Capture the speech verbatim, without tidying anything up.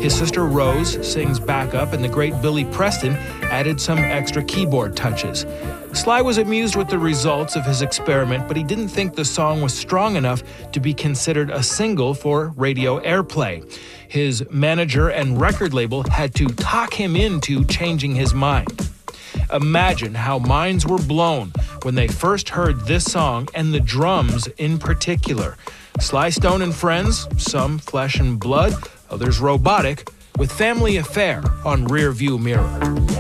His sister Rose sings backup, and the great Billy Preston added some extra keyboard touches. Sly was amused with the results of his experiment, but he didn't think the song was strong enough to be considered a single for radio airplay. His manager and record label had to talk him into changing his mind. Imagine how minds were blown when they first heard this song, and the drums in particular. Sly Stone and Friends, some flesh and blood, others robotic, with Family Affair on Rear View Mirror.